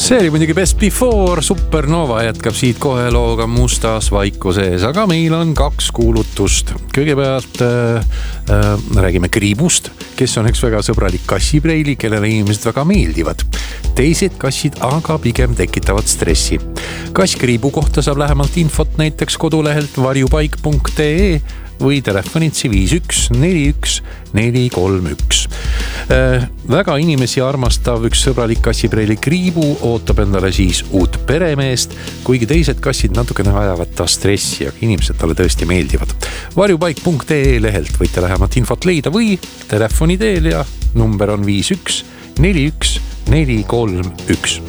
See oli muidugi Best Before, Supernova jätkab siit kohe looga Mustas vaikuses, aga meil on 2 kuulutust. Kõigepealt räägime Kriibust, kes on üks väga sõbralik kassipreili, kellele inimesed väga meeldivad. Teised kassid aga pigem tekitavad stressi. Kass Kriibu kohta saab lähemalt infot näiteks kodulehelt varjupaik.ee või telefonitsi 51 41 431. Väga inimesi armastav üks sõbralik kassipreili Kriibu ootab endale siis uut peremeest, kuigi teised kassid natukene ajavad ta stressi, aga inimesed talle tõesti meeldivad. Varjupaik.ee lehelt võite lähemalt infot leida või telefoni teel ja number on 51 41 431.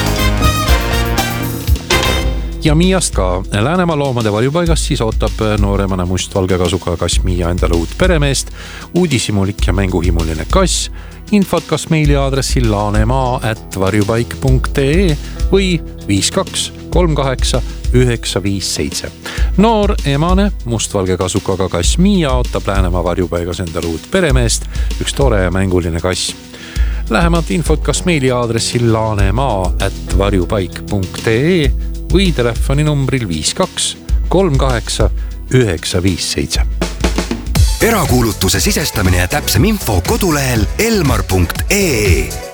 Ja Miiast ka. Läänemaa loomade varjupaigast siis ootab nooremana mustvalge kasuga kass Miia endale uut peremeest, uudishimulik ja mänguhimuline kass. Infot kas meili aadressil laanemaa@varjupaik.ee või 52 38 957. Noor emane mustvalge kasukaga kass Miia ootab Läänemaa varjupaigas endale uut peremeest, üks tore ja mänguline kass. Lähemalt infot kas meili aadressil laanemaa@varjupaik.ee või telefoninumbril 52 38 957. Erakuulutuse sisestamine ja täpsem info kodulehel elmar.ee.